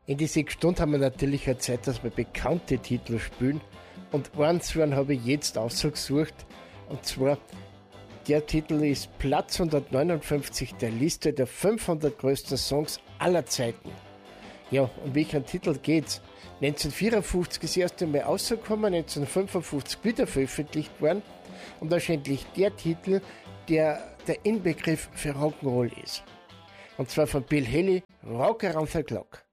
In die 6 Stunden haben wir natürlich eine Zeit, dass wir bekannte Titel spielen. Und einen habe ich jetzt ausgesucht. Und zwar, der Titel ist Platz 159 der Liste der 500 größten Songs aller Zeiten. Ja, um welchen Titel geht's? 1954 ist das erste Mal rausgekommen, 1955 wieder veröffentlicht worden. Und wahrscheinlich der Titel, der Inbegriff für Rock'n'Roll ist. Und zwar von Bill Haley, Rock Around the Clock.